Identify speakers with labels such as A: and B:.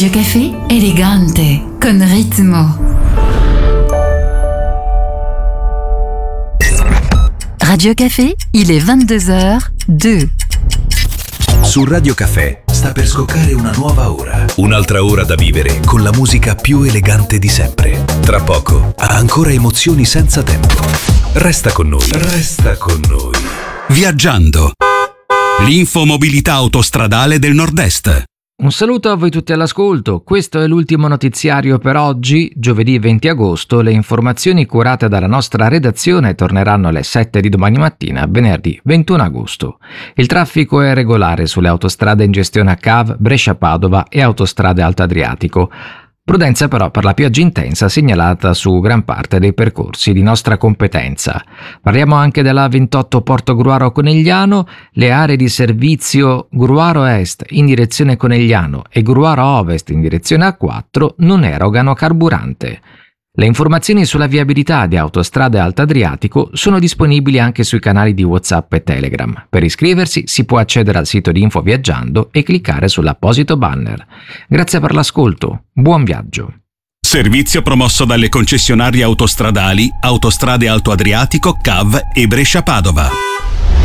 A: Radio Café, elegante, con ritmo. Radio Café, il est 22h02.
B: Su Radio Café sta per scoccare una nuova ora. Un'altra ora da vivere con la musica più elegante di sempre. Tra poco ha ancora emozioni senza tempo. Resta con noi. Resta con noi.
C: Viaggiando. L'infomobilità autostradale del Nord-Est.
D: Un saluto a voi tutti all'ascolto, questo è l'ultimo notiziario per oggi, giovedì 20 agosto, le informazioni curate dalla nostra redazione torneranno alle 7 di domani mattina, venerdì 21 agosto. Il traffico è regolare sulle autostrade in gestione a CAV, Brescia-Padova e autostrade Alto Adriatico. Prudenza però per la pioggia intensa segnalata su gran parte dei percorsi di nostra competenza. Parliamo anche della 28 Porto Gruaro-Conegliano, le aree di servizio Gruaro Est in direzione Conegliano e Gruaro Ovest in direzione A4 non erogano carburante. Le informazioni sulla viabilità di Autostrade Alto Adriatico sono disponibili anche sui canali di WhatsApp e Telegram. Per iscriversi si può accedere al sito di Info Viaggiando e cliccare sull'apposito banner. Grazie per l'ascolto, buon viaggio.
C: Servizio promosso dalle concessionarie autostradali Autostrade Alto Adriatico, CAV e Brescia-Padova.